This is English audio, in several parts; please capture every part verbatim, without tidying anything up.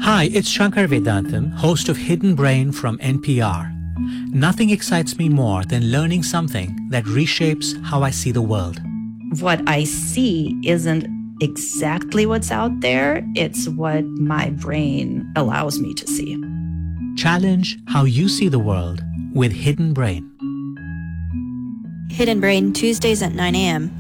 Hi, it's Shankar Vedantam, host of Hidden Brain from N P R. Nothing excites me more than learning something that reshapes how I see the world. What I see isn't exactly what's out there. It's what my brain allows me to see. Challenge how you see the world with Hidden Brain. Hidden Brain, Tuesdays at nine a.m.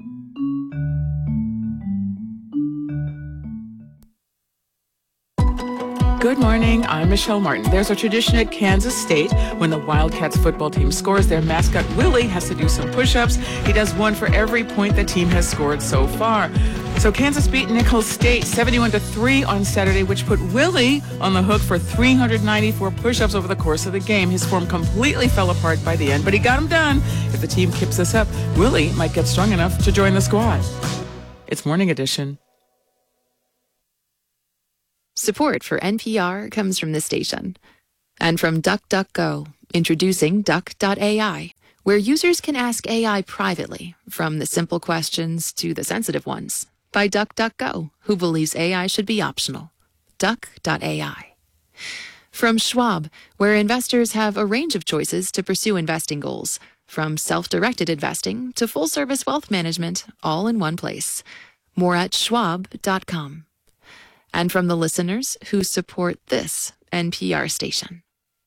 Good morning, I'm Michelle Martin. There's a tradition at Kansas State. When the Wildcats football team scores, their mascot Willie has to do some push-ups. He does one for every point the team has scored so far. So Kansas beat Nicholls State seventy-one to three on Saturday, which put Willie on the hook for three hundred ninety-four push-ups over the course of the game. His form completely fell apart by the end, but he got him done. If the team keeps this up, Willie might get strong enough to join the squad. It's Morning Edition. Support for N P R comes from this station. And from DuckDuckGo, introducing Duck dot A I, where users can ask A I privately, from the simple questions to the sensitive ones, by DuckDuckGo, who believes A I should be optional. Duck dot A I. From Schwab, where investors have a range of choices to pursue investing goals, from self-directed investing to full-service wealth management, all in one place. More at schwab dot com. And from the listeners who support this N P R station.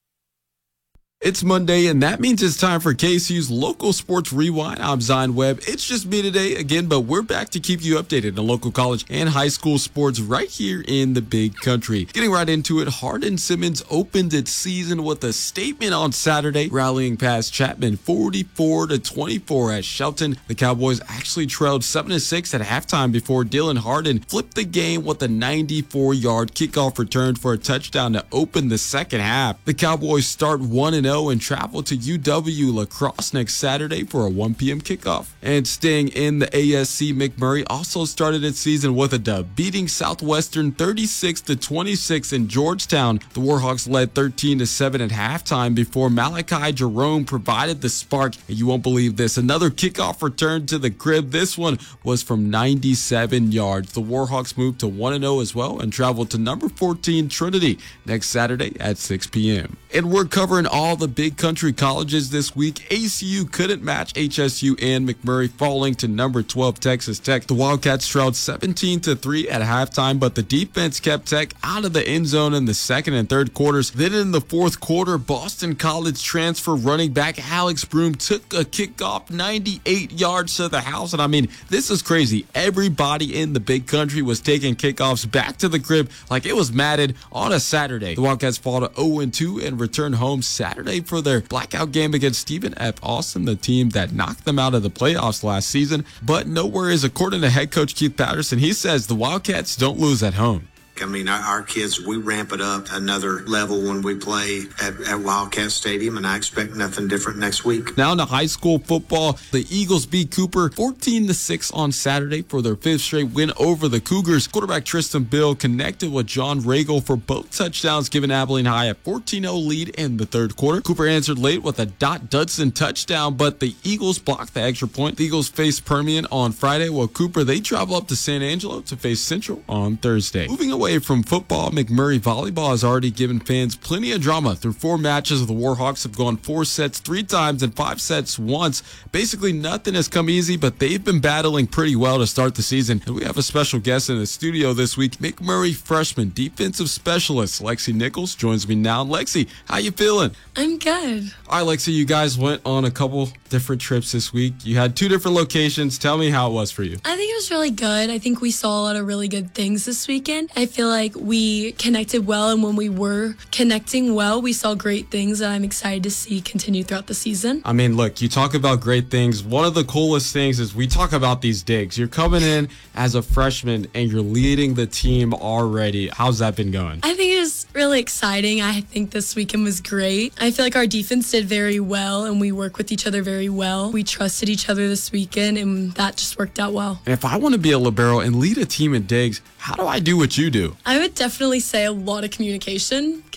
It's Monday, and that means it's time for K C U's Local Sports Rewind. I'm Zion Webb. It's just me today again, but we're back to keep you updated on local college and high school sports right here in the Big Country. Getting right into it, Hardin-Simmons opened its season with a statement on Saturday, rallying past Chapman forty-four to twenty-four at Shelton. The Cowboys actually trailed seven to six at halftime before Dylan Hardin flipped the game with a ninety-four yard kickoff return for a touchdown to open the second half. The Cowboys start one and oh and travel to U W La Crosse next Saturday for a one p.m. kickoff. And staying in the A S C, McMurray also started its season with a dub, beating Southwestern thirty-six to twenty-six in Georgetown. The Warhawks led thirteen to seven at halftime before Malachi Jerome provided the spark. And you won't believe this, another kickoff return to the crib. This one was from ninety-seven yards. The Warhawks moved to one and oh as well and traveled to number fourteen Trinity next Saturday at six p.m. And we're covering all the Big Country colleges this week. A C U couldn't match H S U and McMurray, falling to number twelve Texas Tech. The Wildcats trailed seventeen to three at halftime, but the defense kept Tech out of the end zone in the second and third quarters. Then in the fourth quarter, Boston College transfer running back Alex Broom took a kickoff ninety-eight yards to the house. And I mean, this is crazy. Everybody in the Big Country was taking kickoffs back to the crib like it was Madden on a Saturday. The Wildcats fall to oh and two and return home Saturday for their blackout game against Stephen F. Austin, the team that knocked them out of the playoffs last season. But no worries, according to head coach Keith Patterson, he says the Wildcats don't lose at home. I mean, our, our kids, we ramp it up another level when we play at, at Wildcat Stadium, and I expect nothing different next week. Now to high school football, the Eagles beat Cooper fourteen to six on Saturday for their fifth straight win over the Cougars. Quarterback Tristan Bill connected with John Regal for both touchdowns, giving Abilene High a fourteen oh lead in the third quarter. Cooper answered late with a Dot Dudson touchdown, but the Eagles blocked the extra point. The Eagles face Permian on Friday, while Cooper, they travel up to San Angelo to face Central on Thursday. Moving away from football, McMurray Volleyball has already given fans plenty of drama. Through four matches, the Warhawks have gone four sets three times and five sets once. Basically, nothing has come easy, but they've been battling pretty well to start the season. And we have a special guest in the studio this week. McMurray freshman defensive specialist Lexi Nichols joins me now. Lexi, how you feeling? I'm good. All right, Lexi, you guys went on a couple different trips this week. You had two different locations. Tell me how it was for you. I think it was really good. I think we saw a lot of really good things this weekend. I feel like we connected well, and when we were connecting well, we saw great things that I'm excited to see continue throughout the season. I mean, look, you talk about great things. One of the coolest things is we talk about these digs. You're coming in as a freshman and you're leading the team already. How's that been going? I think it was really exciting. I think this weekend was great. I feel like our defense did very well, and we work with each other very well. We trusted each other this weekend, and that just worked out well. And if I want to be a libero and lead a team in digs, how do I do what you do? I would definitely say a lot of communication,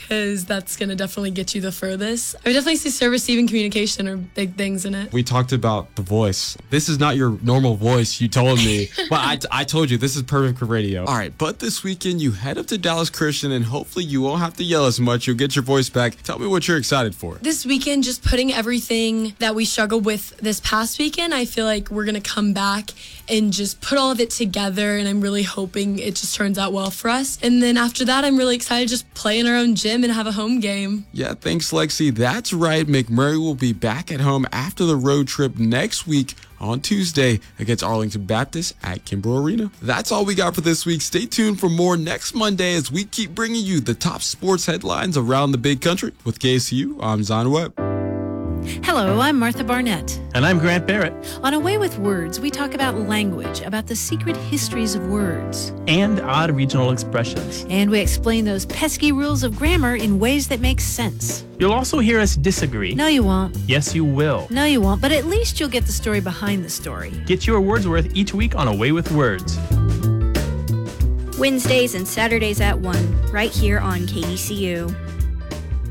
because that's going to definitely get you the furthest. I would definitely say service, receiving, communication are big things in it. We talked about the voice. This is not your normal voice, you told me. But I, I told you, this is perfect for radio. All right, but this weekend, you head up to Dallas Christian, and hopefully you won't have to yell as much. You'll get your voice back. Tell me what you're excited for. This weekend, just putting everything that we struggled with this past weekend, I feel like we're going to come back and just put all of it together, and I'm really hoping it just turns out well for us. And then after that, I'm really excited to just play in our own gym and have a home game. Yeah, thanks, Lexi. That's right. McMurray will be back at home after the road trip next week on Tuesday against Arlington Baptist at Kimbrough Arena. That's all we got for this week. Stay tuned for more next Monday as we keep bringing you the top sports headlines around the big country. With K C U, I'm Zion Webb. Hello, I'm Martha Barnett. And I'm Grant Barrett. On A Way with Words, we talk about language, about the secret histories of words. And odd regional expressions. And we explain those pesky rules of grammar in ways that make sense. You'll also hear us disagree. No, you won't. Yes, you will. No, you won't, but at least you'll get the story behind the story. Get your words worth each week on A Way with Words. Wednesdays and Saturdays at one, right here on K D C U.